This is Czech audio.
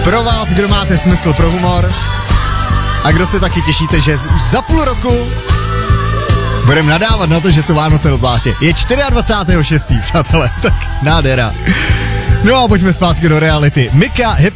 Pro vás, kdo máte smysl pro humor a kdo se taky těšíte, že už za půl roku budeme nadávat na to, že jsou Vánoce v blátě. Je 24.6. přátelé, tak nádhera. No a pojďme zpátky do reality. Mika,